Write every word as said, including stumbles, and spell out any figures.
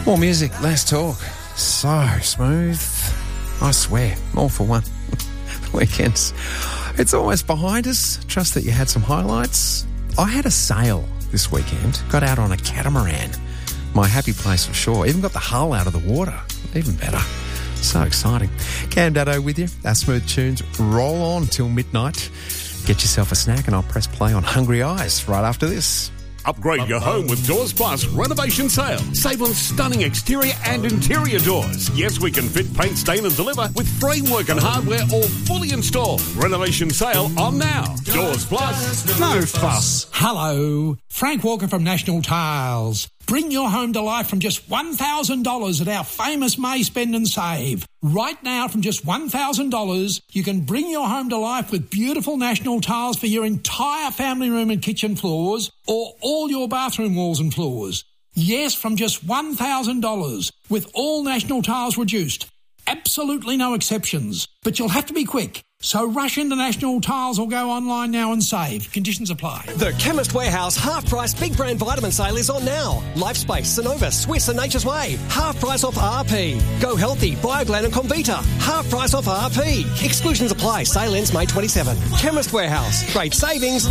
More music, less talk. So smooth. I swear, all for one. The weekends. It's almost behind us. Trust that you had some highlights. I had a sail this weekend. Got out on a catamaran. My happy place for sure. Even got the hull out of the water. Even better. So exciting. Cam Dado with you. Our smooth tunes roll on till midnight. Get yourself a snack and I'll press play on Hungry Eyes right after this. Upgrade your home with Doors Plus renovation sale. Save on stunning exterior and interior doors. Yes, we can fit, paint, stain and deliver with framework and hardware all fully installed. Renovation sale on now. Doors Plus. No fuss. Hello. Frank Walker from National Tiles. Bring your home to life from just one thousand dollars at our famous May Spend and Save. Right now, from just one thousand dollars, you can bring your home to life with beautiful National Tiles for your entire family room and kitchen floors or all your bathroom walls and floors. Yes, from just one thousand dollars, with all National Tiles reduced. Absolutely no exceptions. But you'll have to be quick. So rush into National Tiles or go online now and save. Conditions apply. The Chemist Warehouse half-price big brand vitamin sale is on now. Lifespace, Synovus, Swiss and Nature's Way. Half price off R P. Go Healthy, Bioglan and Comvita. Half price off R P. Exclusions apply. Sale ends May twenty-seventh. Chemist Warehouse. Great savings,